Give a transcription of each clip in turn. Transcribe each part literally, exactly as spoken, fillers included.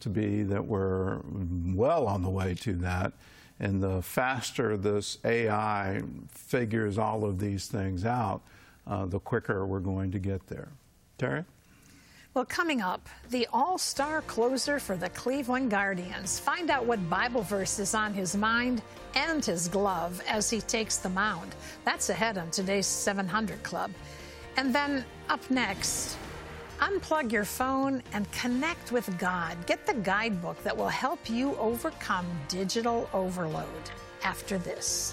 to be that we're well on the way to that. And the faster this A I figures all of these things out, uh, the quicker we're going to get there. Terry? Well, coming up, the all-star closer for the Cleveland Guardians. Find out what Bible verse is on his mind and his glove as he takes the mound. That's ahead on today's seven hundred Club. And then up next, unplug your phone and connect with God. Get the guidebook that will help you overcome digital overload after this.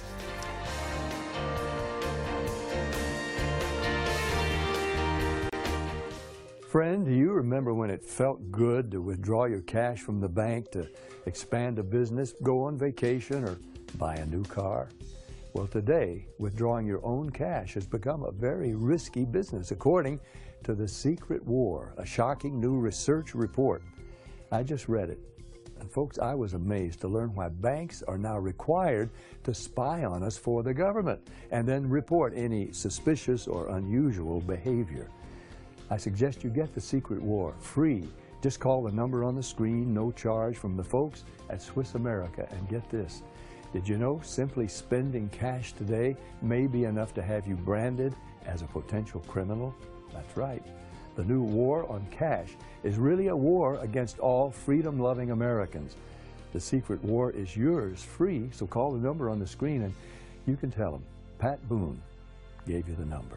Friend, do you remember when it felt good to withdraw your cash from the bank to expand a business, go on vacation, or buy a new car? Well, today, withdrawing your own cash has become a very risky business, according to The Secret War, a shocking new research report. I just read it. And folks, I was amazed to learn why banks are now required to spy on us for the government and then report any suspicious or unusual behavior. I suggest you get The Secret War free. Just call the number on the screen, no charge, from the folks at Swiss America. And get this, did you know simply spending cash today may be enough to have you branded as a potential criminal? That's right. The new war on cash is really a war against all freedom-loving Americans. The Secret War is yours free, so call the number on the screen and you can tell them Pat Boone gave you the number.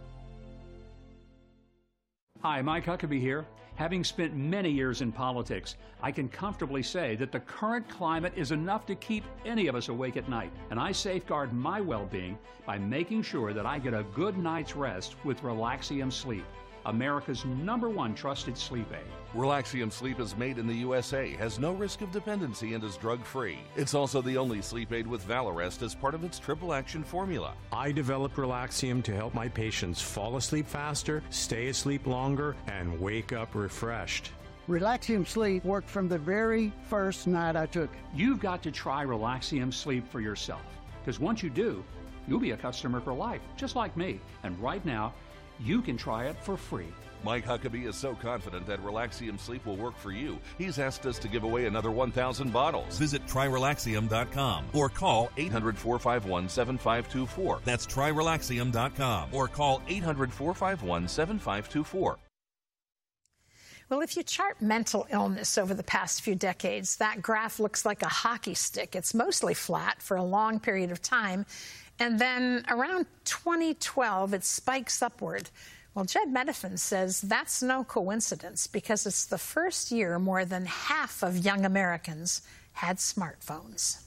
Hi, Mike Huckabee here. Having spent many years in politics, I can comfortably say that the current climate is enough to keep any of us awake at night. And I safeguard my well-being by making sure that I get a good night's rest with Relaxium Sleep, America's number one trusted sleep aid. Relaxium Sleep is made in the U S A, has no risk of dependency, and is drug-free. It's also the only sleep aid with Valarest as part of its triple action formula. I developed Relaxium to help my patients fall asleep faster, stay asleep longer, and wake up refreshed. Relaxium Sleep worked from the very first night I took it. You've got to try Relaxium Sleep for yourself, because once you do, you'll be a customer for life, just like me. And right now, you can try it for free. Mike Huckabee is so confident that Relaxium Sleep will work for you, he's asked us to give away another one thousand bottles. Visit try relaxium dot com or call eight hundred, four five one, seven five two four. That's try relaxium dot com or call eight hundred, four five one, seven five two four. Well, if you chart mental illness over the past few decades, that graph looks like a hockey stick. It's mostly flat for a long period of time, and then around twenty twelve, it spikes upward. Well, Jed Medifin says that's no coincidence because it's the first year more than half of young Americans had smartphones.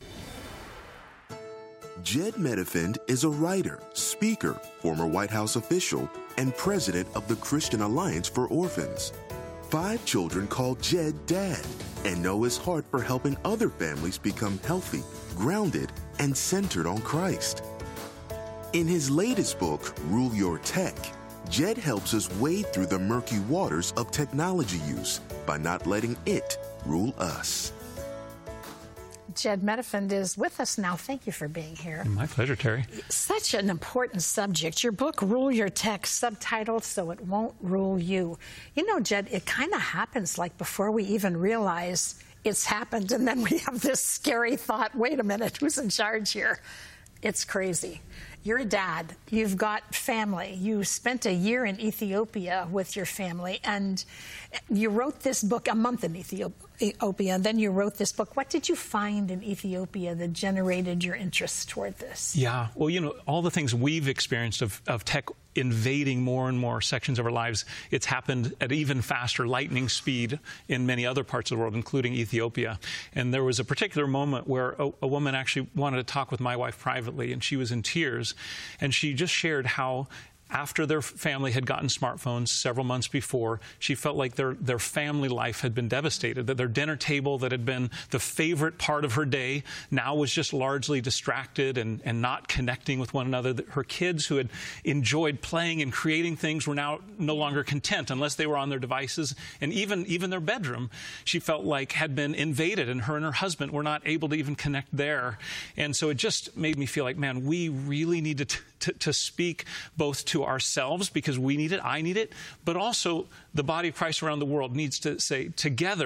Jed Medifin is a writer, speaker, former White House official, and president of the Christian Alliance for Orphans. Five children call Jed Dad and know his heart for helping other families become healthy, grounded, and centered on Christ. In his latest book, Rule Your Tech, Jed helps us wade through the murky waters of technology use by not letting it rule us. Jed Medifin is with us now. Thank you for being here. My pleasure, Terry. Such an important subject. Your book, Rule Your Tech, subtitled So It Won't Rule You. You know, Jed, it kind of happens like before we even realize it's happened, and then we have this scary thought, wait a minute, who's in charge here? It's crazy. You're a dad. You've got family. You spent a year in Ethiopia with your family, and you wrote this book, a month in Ethiopia, and then you wrote this book. What did you find in Ethiopia that generated your interest toward this? Yeah, well, you know, all the things we've experienced of, of tech invading more and more sections of our lives, it's happened at even faster lightning speed in many other parts of the world, including Ethiopia. And there was a particular moment where a, a woman actually wanted to talk with my wife privately, and she was in tears. And she just shared how after their family had gotten smartphones several months before, she felt like their, their family life had been devastated, that their dinner table that had been the favorite part of her day now was just largely distracted and, and not connecting with one another. Her kids who had enjoyed playing and creating things were now no longer content unless they were on their devices. And even, even their bedroom, she felt like had been invaded, and her and her husband were not able to even connect there. And so it just made me feel like, man, we really need to, to, to speak both to ourselves, because we need it, I need it, but also the body of Christ around the world needs to say, together,